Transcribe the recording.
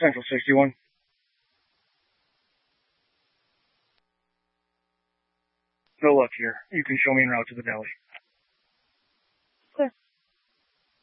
Central 61. No luck here. You can show me en route to the deli.